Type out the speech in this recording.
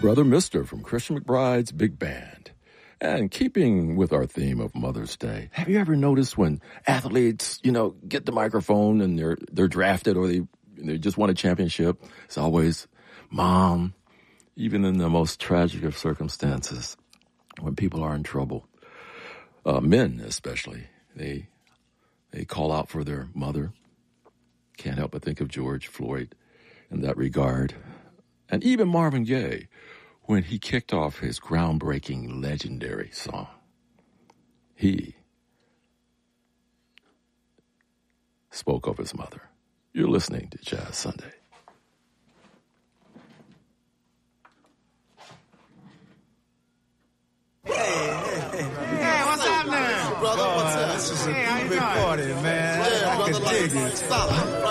Brother Mister from Christian McBride's Big Band. And keeping with our theme of Mother's Day, have you ever noticed when athletes, get the microphone and they're drafted or they just won a championship, it's always mom, even in the most tragic of circumstances, when people are in trouble. Men especially, they call out for their mother. Can't help but think of George Floyd in that regard. And even Marvin Gaye, when he kicked off his groundbreaking, legendary song, he spoke of his mother. You're listening to Jazz Sunday. Hey, what's up now? Brother, what's up? This is a big party, man. Yeah, I brother, can dig it. Stop it.